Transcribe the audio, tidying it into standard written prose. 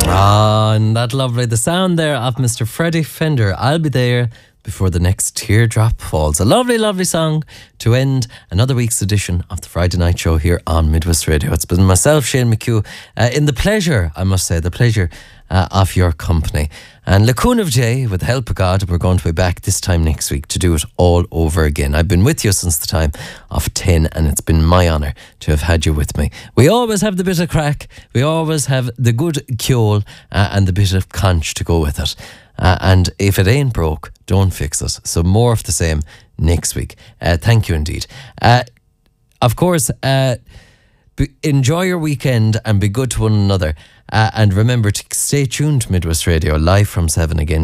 Ah, and that lovely. The sound there of Mr. Freddie Fender. I'll be there before the next teardrop falls. A lovely, lovely song to end another week's edition of the Friday Night Show here on Midwest Radio. It's been myself, Shane McHugh, in the pleasure, I must say, the pleasure of your company. And Lacoon of Jay, with the help of God, we're going to be back this time next week to do it all over again. I've been with you since the time of 10, and it's been my honour to have had you with me. We always have the bit of crack, we always have the good cure and the bit of conch to go with it. And if it ain't broke, don't fix it. So more of the same next week. Thank you indeed. Of course, enjoy your weekend and be good to one another. And remember to stay tuned to Midwest Radio, live from 7 again.